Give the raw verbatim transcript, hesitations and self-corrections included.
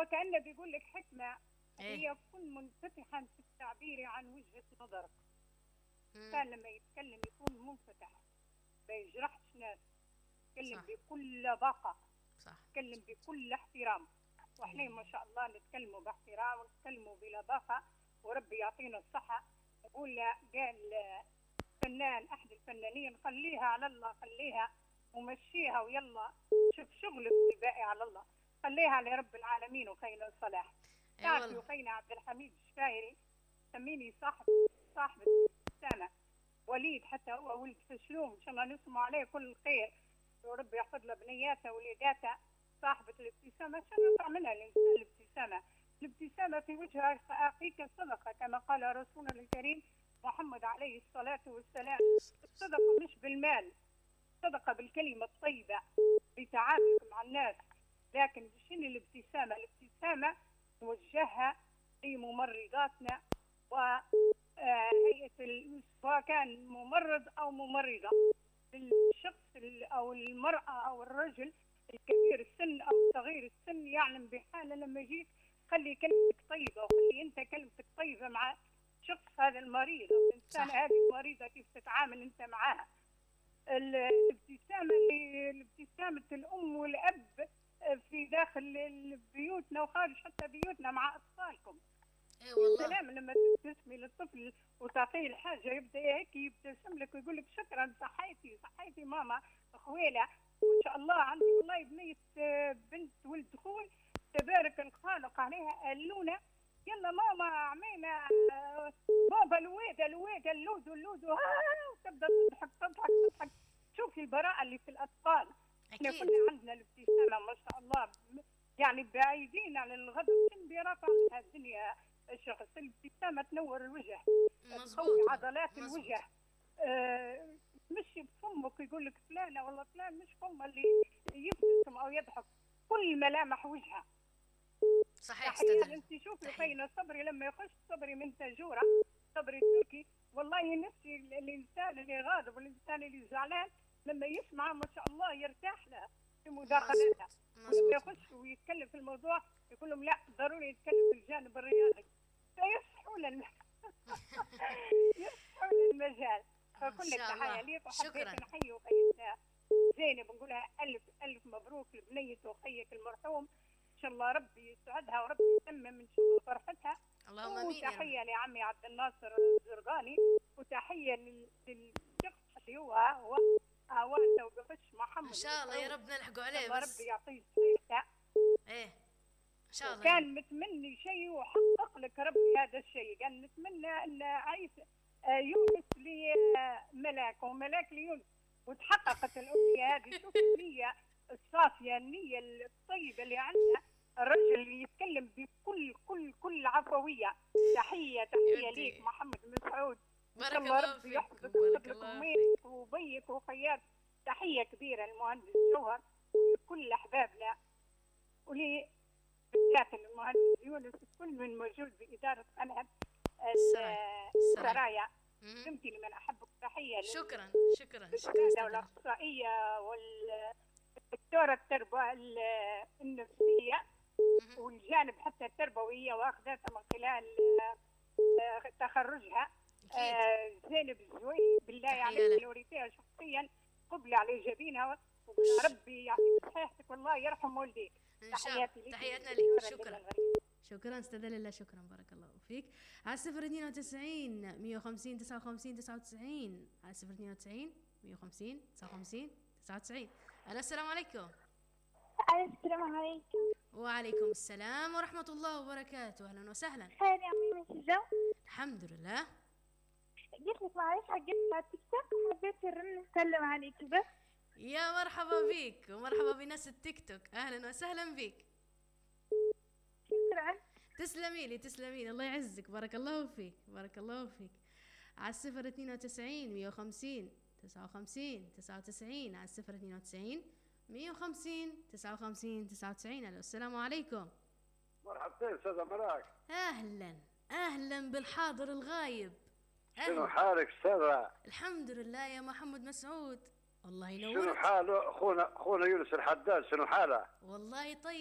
هو كأنه بيقول لك حكمة، ايه. هي كن منفتحا في التعبير عن وجهة نظرك. مم. كان لما يتكلم يكون منفتح، ما يجرحش ناس، يتكلم صح بكل لباقة، صح. يتكلم بكل احترام. واحنا ما شاء الله نتكلموا باحترام ونتكلموا بلباقة، وربي يعطينا الصحة. يقول قال فنان احد الفنانين خليها على الله، خليها ومشيها ويلا شوف شغلك والباقي على الله، خليها لرب العالمين وخينا الصلاح. اي تعرفي والله. وخينا عبد الحميد الشفايري سميني صاحب صاحبة سنة وليد، حتى هو ولد فشلوم ان شاء الله نسمع عليه كل الخير وربي يحفظ له بنياته ووليداته. صاحبة الابتسامة عشان يطلع منها الانسان الابتسامة، الابتسامة في وجه اخيك صدقة كما قال رسولنا الكريم محمد عليه الصلاة والسلام. الصدقة مش بالمال، صدقة بالكلمة الطيبة بتعاملك مع الناس. لكن شنو الابتسامة؟ الابتسامة نوجهها لممرضاتنا وهيئة سواء كان ممرض أو ممرضة، الشخص أو المرأة أو الرجل الكبير السن أو صغير السن يعلم بحاله لما يجيك خلي كلمتك طيبة، وخلي أنت كلمتك طيبة مع شخص هذا المريض أو الإنسان هذه المريضة، كيف تتعامل أنت معها. الابتسامة الابتسامة الأم والأب في داخل بيوتنا وخارج حتى بيوتنا مع أطفالكم. اي والله. السلام لما تبتسمي للطفل وتعطيه الحاجة يبدأ هيك يبتسم لك ويقول لك شكرا صحيتي صحيتي ماما خويلة ما شاء الله. عندي والله بنية بنت ولد خوي تبارك الخالق عليها اللونة، يلا ماما عمينا بابا لويدة لويدة اللودو اللودو وتبدأ تضحك تضحك تضحك. شوفي البراءة اللي في الأطفال. احنا كنا عندنا الابتسامة ما شاء الله، يعني بعيدين عن الغضب كن بيرافع من الدنيا. الشخص الابتسامة تنور الوجه، تقوي عضلات مزبوط. الوجه. آه مش بفمك يقول لك فلانة والله فلان مش فمه اللي يبتسم أو يضحك، كل ملامح وجهها. صحيح. تحية انت شوفي خينا صبري لما يخش صبري من تاجورة صبري التركي، والله نفسي الإنسان اللي غاضب والإنسان اللي زعلان لما يسمع ما شاء الله يرتاح له في مداخلاتها، ولما يخش ويتكلم في الموضوع يقول لهم لا ضروري يتكلم في الجانب الرياضي فيصحوا لنا يصحوا للمجال. فكل التحية ليك، وحبيت نحيي وخيتها زينب نقولها ألف ألف مبروك لبنية وخيك المرحوم، إن شاء الله ربي يسعدها وربي يتمم من شاء الله فرحتها. اللهم امين. وتحية لعمي عبد الناصر الزرقاني، وتحية للشخص اللي هو هو عوانته وقفش محمد ان شاء الله يا رب نلحقوا عليه بس ربي يعطيه صحته. ايه ان شاء الله. كان متمني شيء وحقق لك ربي هذا الشيء، كان نتمنى ان عيسى يونس لملاك وملاك ليونس وتحققت الامنيه هذه. شوف النيه الصافيه النيه الطيبه اللي عندها الرجل اللي يتكلم بكل كل كل عفويه. تحيه تحيه ليك محمد مسعود، بارك الله ربي يحفظك ويحفظك ويحفظك وبيك وخيات. تحيه كبيره للمهندس جوهر وكل احبابنا ولي بالذات المهندس يونس كل من موجود باداره قناه السرايا. دمتي لمن احبك. تحيه شكرا شكرا شكرا والاخصائيه والدكتوره التربيه النفسيه والجانب حتى التربويه واخذتها من خلال تخرجها. آه زينب الزوي بالله عليك لو ريتيها شخصيا قبل على جبينها وربي يعطيك صحتك والله يرحم والديك. تحياتي لك. تحياتنا لك. شكرا شكرا استاذ لله. شكرا بارك الله فيك. على صفر اثنين وتسعين مية وخمسين تسعة وخمسين تسعة وتسعين على صفر اثنين وتسعين مية وخمسين تسعة وخمسين تسعة وتسعين. السلام عليكم. السلام عليكم. وعليكم السلام ورحمة الله وبركاته. أهلا وسهلا. خير يا أمي مش الجو؟ الحمد لله. قلت لك معلش حقيت على التيك توك وحبيت الرن نسلم عليك بس. يا مرحبا بيك ومرحبا بناس التيك توك، أهلا وسهلا بيك. شكرا. تسلمي لي تسلمي لي الله يعزك. بارك الله فيك بارك الله فيك. على الصفر اثنين وتسعين مية وخمسين تسعة وخمسين تسعة وتسعين على الصفر اثنين وتسعين مية وخمسين تسعة وخمسين تسعة وتسعين. السلام عليكم. مرحبتين استاذة مراك. اهلا اهلا بالحاضر الغايب. شنو حالك استاذة؟ الحمد لله يا محمد مسعود. الله ينورك. شنو حاله اخونا اخونا يونس الحداد شنو حاله؟ والله طيب.